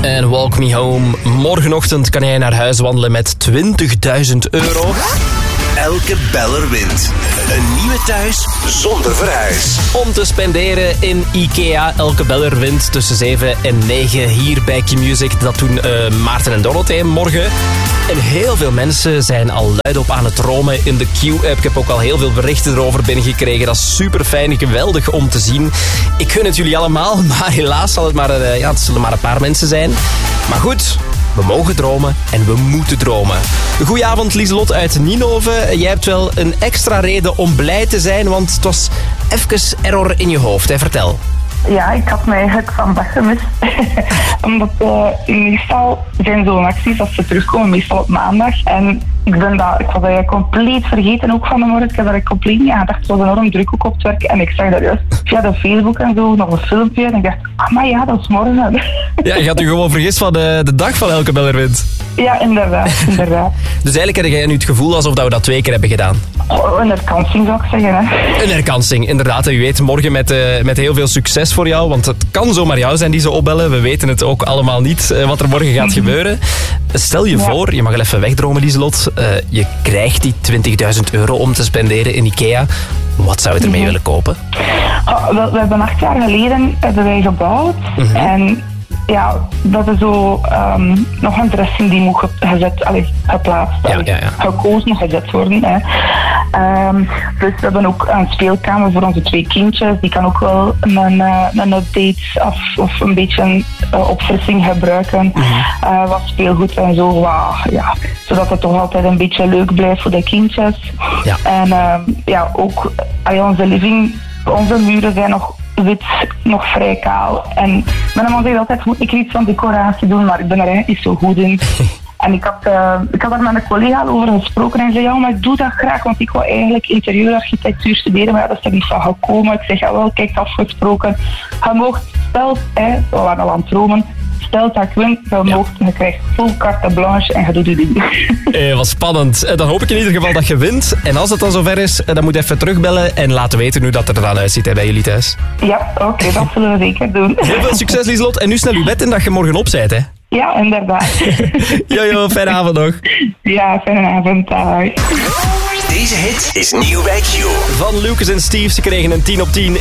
En Walk Me Home. Morgenochtend kan jij naar huis wandelen met €20.000. Elke beller wint. Een nieuwe thuis zonder verhuis. Om te spenderen in IKEA. Elke beller wint tussen 7 en 9 hier bij Q-Music. Dat doen Maarten en Dorothee morgen. En heel veel mensen zijn al luidop aan het dromen in de Q-app. Ik heb ook al heel veel berichten erover binnengekregen. Dat is super fijn, geweldig om te zien. Ik gun het jullie allemaal, maar helaas zal het zullen maar een paar mensen zijn. Maar goed, we mogen dromen en we moeten dromen. Goedenavond Lieselot uit Ninove. Jij hebt wel een extra reden om blij te zijn, want het was even error in je hoofd. Hè? Vertel. Ja, ik had me eigenlijk vandaag gemist. Omdat meestal zijn zo'n acties als ze terugkomen, meestal op maandag. En ik was eigenlijk compleet vergeten, ook van de morgen. Ik heb daar compleet niet aan gedacht. Het was enorm druk ook op het werk. En ik zag dat juist via de Facebook en zo, nog een filmpje. En ik dacht, maar ja, dat is morgen. Ja, je had je gewoon vergist van de dag van Elke Beller wint. Ja, inderdaad. Dus eigenlijk heb jij nu het gevoel alsof we dat 2 keer hebben gedaan. Een herkansing zou ik zeggen. Hè. Een herkansing, inderdaad. En u weet, morgen met heel veel succes voor jou. Want het kan zomaar jou zijn die ze opbellen. We weten het ook allemaal niet wat er morgen gaat gebeuren. Stel je voor, je mag wel even wegdromen, Lieselot. Je krijgt die €20.000 om te spenderen in IKEA. Wat zou je ermee willen kopen? We hebben 8 jaar geleden gebouwd. En ja, dat is zo nog een dressing die moet geplaatst, gekozen, gezet worden. Hè. Dus we hebben ook een speelkamer voor onze 2 kindjes. Die kan ook wel een update of een beetje een opfrissing gebruiken. Wat speelgoed en zo. Zodat het toch altijd een beetje leuk blijft voor de kindjes. Ja. En ook onze living, onze muren zijn nog wit, nog vrij kaal. En mijn man zegt altijd, moet ik iets van decoratie doen, maar ik ben er eigenlijk niet zo goed in. En ik had daar met een collega over gesproken en zei, ja, maar ik doe dat graag, want ik wou eigenlijk interieurarchitectuur studeren, maar dat is er niet van gekomen. Ik zeg, ja wel, kijk, afgesproken. Je moogt, stel, we waren al aan het dromen, stel dat ik win, je krijgt full carte blanche en je doet je ding. Wat spannend. Dan hoop ik in ieder geval dat je wint. En als het dan zover is, dan moet je even terugbellen en laten weten hoe dat er dan uitziet bij jullie thuis. Ja, oké, dat zullen we zeker doen. Heel veel succes, Lieselot. En nu snel uw bed in dat je morgen op bent, hè? Ja, inderdaad. Jojo, fijne avond nog. Ja, fijne avond. Dag. Deze hit is nieuw bij Q. Van Lucas en Steve, ze kregen een 10 op 10